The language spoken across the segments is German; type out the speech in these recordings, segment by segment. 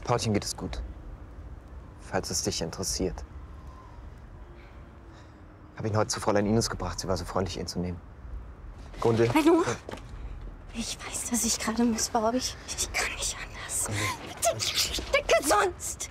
Paulchen geht es gut. Falls es dich interessiert. Ich habe ihn heute zu Fräulein Ines gebracht. Sie war so freundlich, ihn zu nehmen. Gunde. Hallo? Ich weiß, dass ich gerade missbaue, aber ich kann nicht anders. Bitte, ich stecke sonst.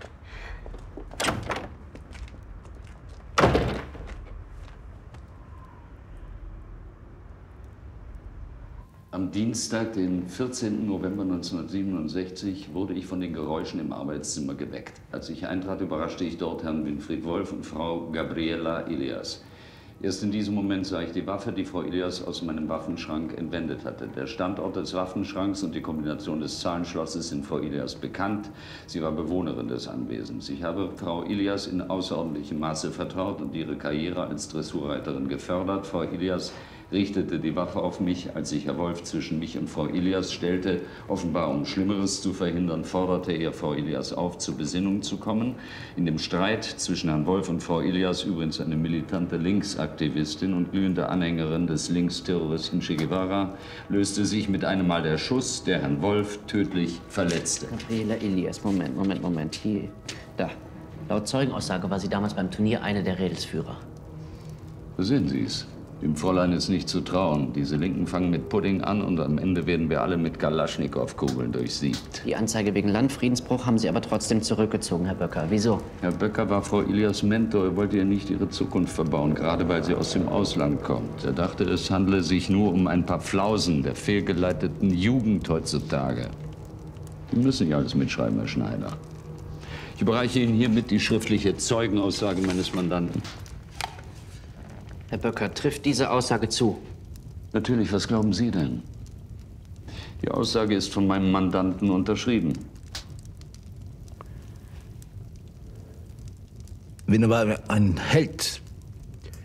Am Dienstag, den 14. November 1967, wurde ich von den Geräuschen im Arbeitszimmer geweckt. Als ich eintrat, überraschte ich dort Herrn Winfried Wolf und Frau Gabriela Ilias. Erst in diesem Moment sah ich die Waffe, die Frau Ilias aus meinem Waffenschrank entwendet hatte. Der Standort des Waffenschranks und die Kombination des Zahlenschlosses sind Frau Ilias bekannt. Sie war Bewohnerin des Anwesens. Ich habe Frau Ilias in außerordentlichem Maße vertraut und ihre Karriere als Dressurreiterin gefördert. Frau Ilias richtete die Waffe auf mich, als sich Herr Wolf zwischen mich und Frau Ilias stellte. Offenbar, um Schlimmeres zu verhindern, forderte er Frau Ilias auf, zur Besinnung zu kommen. In dem Streit zwischen Herrn Wolf und Frau Ilias, übrigens eine militante Linksaktivistin und glühende Anhängerin des Linksterroristen Che Guevara, löste sich mit einem Mal der Schuss, der Herrn Wolf tödlich verletzte. Gabriela Ilias, Moment. Hier, da. Laut Zeugenaussage war sie damals beim Turnier eine der Rädelsführer. Sehen Sie es. Dem Fräulein ist nicht zu trauen. Diese Linken fangen mit Pudding an und am Ende werden wir alle mit Kalaschnikow-Kugeln durchsiebt. Die Anzeige wegen Landfriedensbruch haben Sie aber trotzdem zurückgezogen, Herr Böcker. Wieso? Herr Böcker war Frau Ilias Mentor. Er wollte ihr nicht ihre Zukunft verbauen, gerade weil sie aus dem Ausland kommt. Er dachte, es handle sich nur um ein paar Flausen der fehlgeleiteten Jugend heutzutage. Sie müssen ja alles mitschreiben, Herr Schneider. Ich überreiche Ihnen hiermit die schriftliche Zeugenaussage meines Mandanten. Herr Böcker, trifft diese Aussage zu? Natürlich, was glauben Sie denn? Die Aussage ist von meinem Mandanten unterschrieben. Wenn aber ein Held